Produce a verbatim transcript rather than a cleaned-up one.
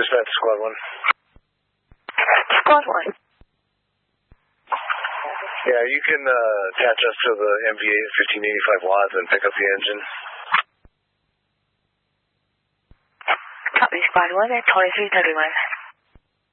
Dispatch Squad one. Squad one. Yeah, you can uh, attach us to the M V eight fifteen eighty-five watts and pick up the engine. Copy, Squad one at twenty-three thirty-one.